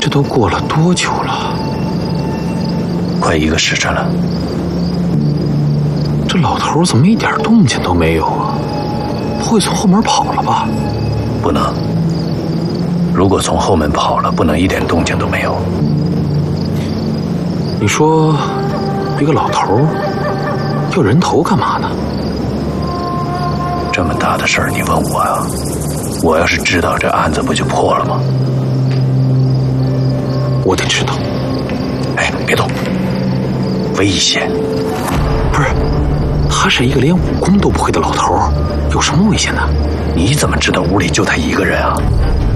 这都过了多久了？ 快1个时辰了。 这老头怎么一点动静都没有啊？不会从后门跑了吧？ 不能。如果从后门跑了，不能一点动静都没有。 你说，一个老头要人头干嘛呢？ 这么大的事儿，你问我呀？我要是知道，这案子不就破了吗？ 我得知道。 哎，别动，危险！ 不是，他是一个连武功都不会的老头，有什么危险的？ 你怎么知道屋里就他一个人啊？